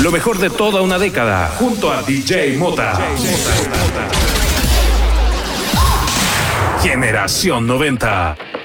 Lo mejor de toda una década, junto a DJ Mota. Generación 90.